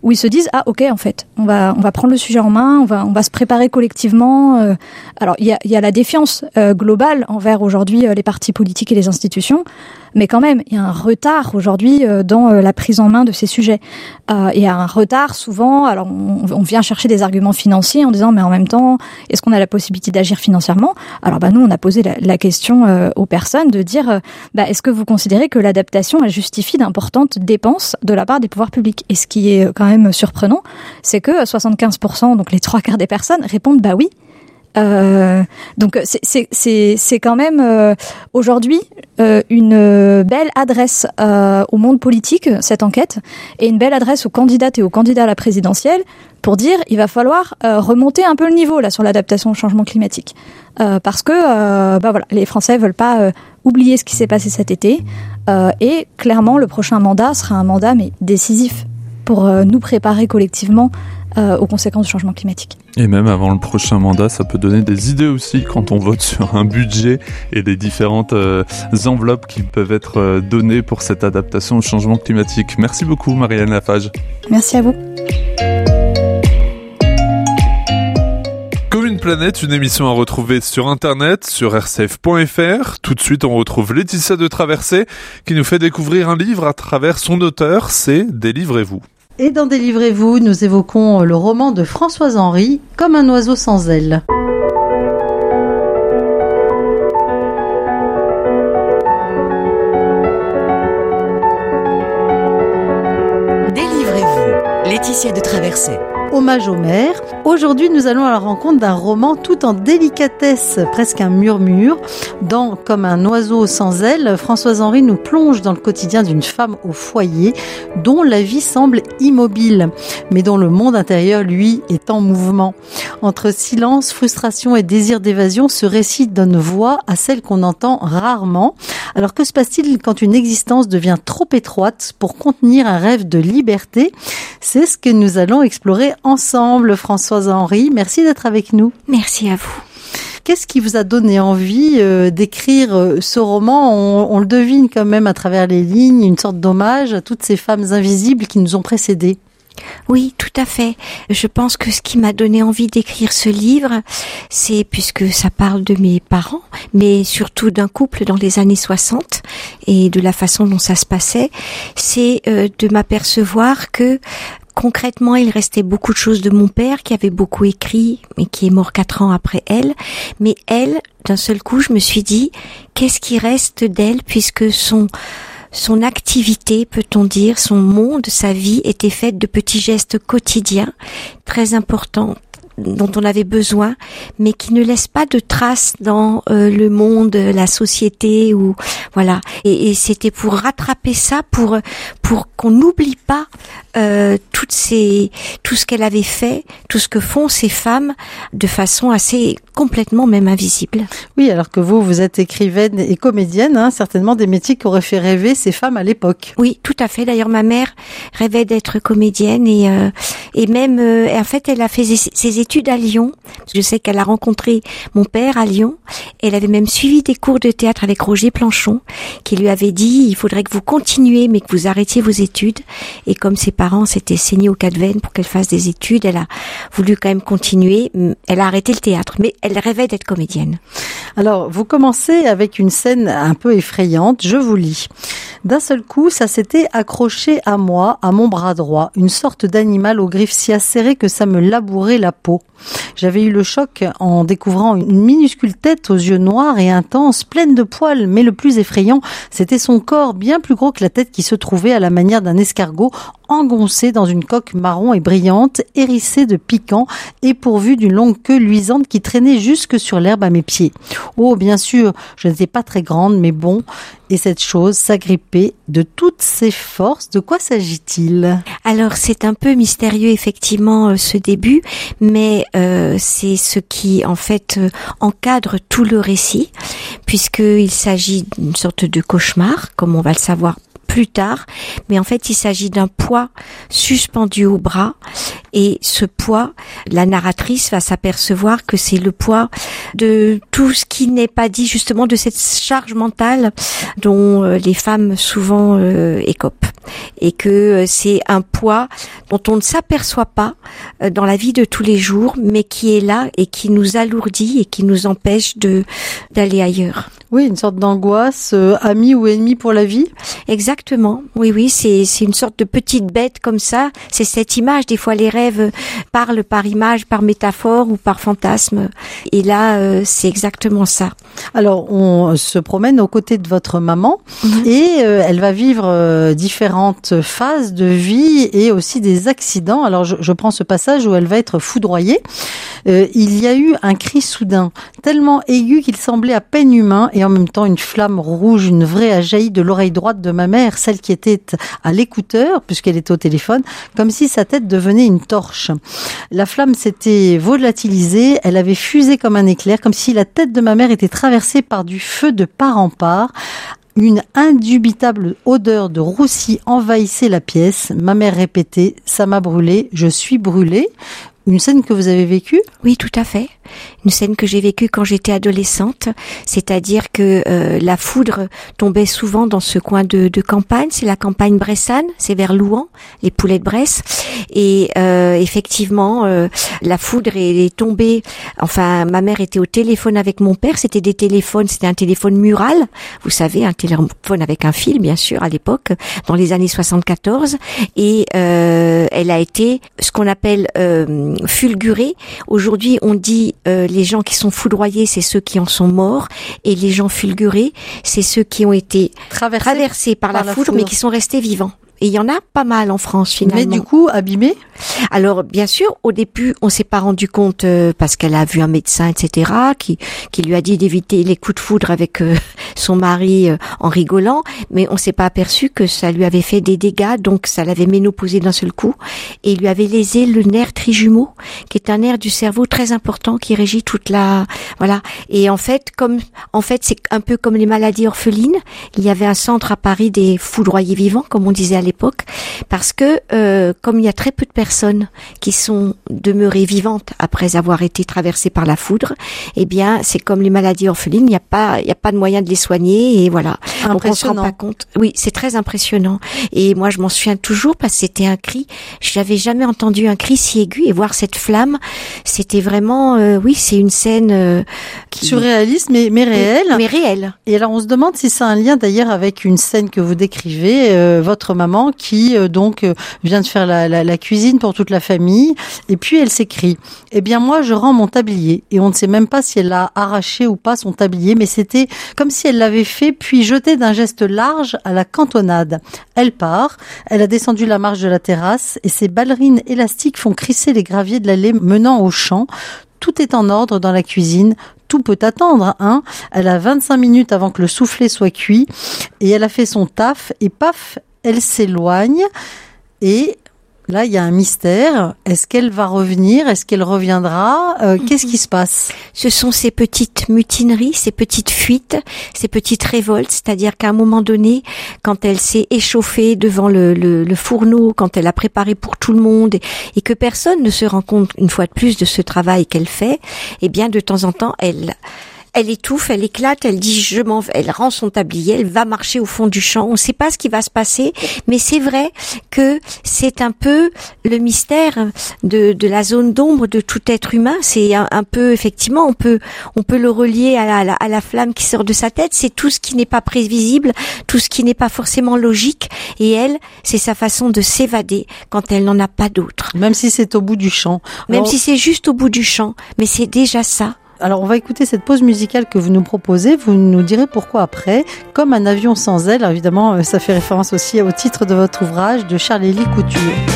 où ils se disent ah ok en fait on va prendre le sujet en main, on va se préparer collectivement. Alors il y a la défiance globale envers aujourd'hui les partis politiques et les institutions, mais quand même il y a un retard aujourd'hui dans la prise en main de ces sujets. Il y a un retard souvent. Alors on vient chercher des arguments financiers en disant mais en même temps est-ce qu'on a la possibilité d'agir financièrement? Alors nous on a posé la question aux personnes de dire est-ce que vous considérez que l'adaptation elle justifie d'importantes dépenses de la part des pouvoirs publics? Et ce qui est quand même surprenant, c'est que 75%, donc les 3/4 des personnes répondent oui. Donc c'est quand même aujourd'hui une belle adresse au monde politique, cette enquête, et une belle adresse aux candidates et aux candidats à la présidentielle pour dire il va falloir remonter un peu le niveau là sur l'adaptation au changement climatique, parce que les Français veulent pas oublier ce qui s'est passé cet été, et clairement le prochain mandat sera un mandat mais décisif pour nous préparer collectivement aux conséquences du changement climatique. Et même avant le prochain mandat, ça peut donner des idées aussi quand on vote sur un budget et les différentes enveloppes qui peuvent être données pour cette adaptation au changement climatique. Merci beaucoup Marianne Lafage. Merci à vous. Comme une planète, une émission à retrouver sur internet, sur rcf.fr. Tout de suite, on retrouve Laetitia de Traversée qui nous fait découvrir un livre à travers son auteur, c'est Délivrez-vous. Et dans Délivrez-vous, nous évoquons le roman de Françoise Henry, Comme un oiseau sans ailes. Délivrez-vous, Laetitia de Traversée. Hommage aux mères. Aujourd'hui, nous allons à la rencontre d'un roman tout en délicatesse, presque un murmure. Dans Comme un oiseau sans ailes, Françoise Henry nous plonge dans le quotidien d'une femme au foyer dont la vie semble immobile, mais dont le monde intérieur, lui, est en mouvement. Entre silence, frustration et désir d'évasion, ce récit donne voix à celle qu'on entend rarement. Alors que se passe-t-il quand une existence devient trop étroite pour contenir un rêve de liberté? C'est ce que nous allons explorer ensemble. Françoise Henry, merci d'être avec nous. Merci à vous. Qu'est-ce qui vous a donné envie d'écrire ce roman? On le devine quand même à travers les lignes, une sorte d'hommage à toutes ces femmes invisibles qui nous ont précédées. Oui, tout à fait. Je pense que ce qui m'a donné envie d'écrire ce livre, c'est, puisque ça parle de mes parents, mais surtout d'un couple dans les années 60 et de la façon dont ça se passait, c'est de m'apercevoir que concrètement, il restait beaucoup de choses de mon père qui avait beaucoup écrit et qui est mort 4 ans après elle. Mais elle, d'un seul coup, je me suis dit, qu'est-ce qui reste d'elle puisque son activité, peut-on dire, son monde, sa vie était faite de petits gestes quotidiens très importants dont on avait besoin, mais qui ne laissent pas de traces dans le monde, la société, ou voilà. Et c'était pour rattraper ça, pour qu'on n'oublie pas tout ce qu'elle avait fait, tout ce que font ces femmes, de façon assez complètement même invisible. Oui, alors que vous êtes écrivaine et comédienne, certainement des métiers qui auraient fait rêver ces femmes à l'époque. Oui, tout à fait. D'ailleurs, ma mère rêvait d'être comédienne et même, en fait, elle a fait ses études à Lyon. Je sais qu'elle a rencontré mon père à Lyon. Elle avait même suivi des cours de théâtre avec Roger Planchon, qui lui avait dit, il faudrait que vous continuiez, mais que vous arrêtiez vos études. Et comme ses parents s'étaient saignés au Cadvene pour qu'elle fasse des études, elle a voulu quand même continuer. Elle a arrêté le théâtre, mais elle rêvait d'être comédienne. Alors, vous commencez avec une scène un peu effrayante, je vous lis. D'un seul coup, ça s'était accroché à moi, à mon bras droit, une sorte d'animal aux griffes si acérées que ça me labourait la peau. J'avais eu le choc en découvrant une minuscule tête aux yeux noirs et intenses, pleine de poils, mais le plus effrayant, c'était son corps bien plus gros que la tête qui se trouvait à la manière d'un escargot, engoncé dans une coque marron et brillante, hérissée de piquants et pourvue d'une longue queue luisante qui traînait jusque sur l'herbe à mes pieds. Oh, bien sûr, je n'étais pas très grande, mais bon, et cette chose s'agrippait de toutes ses forces. De quoi s'agit-il? Alors, c'est un peu mystérieux, effectivement, ce début, mais c'est ce qui, en fait, encadre tout le récit, puisqu'il s'agit d'une sorte de cauchemar, comme on va le savoir plus tard. Mais en fait, il s'agit d'un poids suspendu au bras. Et ce poids, la narratrice va s'apercevoir que c'est le poids de tout ce qui n'est pas dit, justement, de cette charge mentale dont les femmes souvent écopent. Et que c'est un poids dont on ne s'aperçoit pas dans la vie de tous les jours, mais qui est là et qui nous alourdit et qui nous empêche d'aller ailleurs. Oui, une sorte d'angoisse, amie ou ennemi pour la vie. Exactement. Oui, c'est une sorte de petite bête comme ça. C'est cette image. Des fois, les rêves parlent par image, par métaphore ou par fantasme. Et là, c'est exactement ça. Alors, on se promène aux côtés de votre maman et elle va vivre différentes phases de vie et aussi des accidents. Alors, je prends ce passage où elle va être foudroyée. Il y a eu un cri soudain, tellement aigu qu'il semblait à peine humain et en même temps une flamme rouge, une vraie, a jailli de l'oreille droite de ma mère, celle qui était à l'écouteur, puisqu'elle était au téléphone, comme si sa tête devenait une torche. La flamme s'était volatilisée, elle avait fusé comme un éclair, comme si la tête de ma mère était traversée par du feu de part en part. Une indubitable odeur de roussi envahissait la pièce. Ma mère répétait « Ça m'a brûlé, je suis brûlée ». Une scène que vous avez vécue ? Oui, tout à fait. Une scène que j'ai vécue quand j'étais adolescente, c'est-à-dire que la foudre tombait souvent dans ce coin de campagne, c'est la campagne bressane, c'est vers Louhans, les poulets de Bresse, et effectivement, la foudre est tombée, enfin, ma mère était au téléphone avec mon père, c'était un téléphone mural, vous savez, un téléphone avec un fil, bien sûr, à l'époque, dans les années 74, et elle a été ce qu'on appelle fulgurée. Aujourd'hui, on dit les gens qui sont foudroyés, c'est ceux qui en sont morts, et les gens fulgurés, c'est ceux qui ont été traversés par la foudre, mais qui sont restés vivants. Et il y en a pas mal en France, finalement. Mais du coup, abîmés ? Alors, bien sûr, au début, on s'est pas rendu compte, parce qu'elle a vu un médecin, etc., qui lui a dit d'éviter les coups de foudre avec son mari en rigolant, mais on s'est pas aperçu que ça lui avait fait des dégâts, donc ça l'avait ménopausé d'un seul coup, et il lui avait lésé le nerf trijumeau, qui est un nerf du cerveau très important, qui régit toute la... Voilà. Et en fait, c'est un peu comme les maladies orphelines. Il y avait un centre à Paris des foudroyés vivants, comme on disait à l'époque, parce que comme il y a très peu de personnes qui sont demeurées vivantes après avoir été traversées par la foudre, eh bien c'est comme les maladies orphelines, il n'y a pas de moyen de les soigner et voilà. Donc on se rend pas compte. Oui, c'est très impressionnant. Et moi je m'en souviens toujours parce que c'était un cri. Je n'avais jamais entendu un cri si aigu et voir cette flamme, c'était vraiment oui, c'est une scène surréaliste mais réelle. Mais réelle. Et alors on se demande si c'est un lien d'ailleurs avec une scène que vous décrivez, votre maman qui donc vient de faire la cuisine pour toute la famille et puis elle s'écrie « Eh bien moi je rends mon tablier » et on ne sait même pas si elle a arraché ou pas son tablier, mais c'était comme si elle l'avait fait puis jeté d'un geste large à la cantonade. Elle part, elle a descendu la marche de la terrasse et ses ballerines élastiques font crisser les graviers de l'allée menant au champ. Tout est en ordre dans la cuisine. Tout peut attendre, hein. Elle a 25 minutes avant que le soufflé soit cuit et elle a fait son taf et paf, elle s'éloigne et là, il y a un mystère. Est-ce qu'elle va revenir? Est-ce qu'elle reviendra? Qu'est-ce qui se passe? Ce sont ces petites mutineries, ces petites fuites, ces petites révoltes. C'est-à-dire qu'à un moment donné, quand elle s'est échauffée devant le fourneau, quand elle a préparé pour tout le monde et que personne ne se rend compte une fois de plus de ce travail qu'elle fait, eh bien, de temps en temps, elle étouffe, elle éclate, elle dit je m'en vais, elle rend son tablier, elle va marcher au fond du champ. On ne sait pas ce qui va se passer, mais c'est vrai que c'est un peu le mystère de la zone d'ombre de tout être humain. C'est un peu, effectivement, on peut le relier à la flamme qui sort de sa tête. C'est tout ce qui n'est pas prévisible, tout ce qui n'est pas forcément logique. Et elle, c'est sa façon de s'évader quand elle n'en a pas d'autre. Même si c'est au bout du champ. Même si c'est juste au bout du champ, mais c'est déjà ça. Alors on va écouter cette pause musicale que vous nous proposez, vous nous direz pourquoi après, comme un avion sans aile. Alors, évidemment ça fait référence aussi au titre de votre ouvrage de Charles-Élie Couture.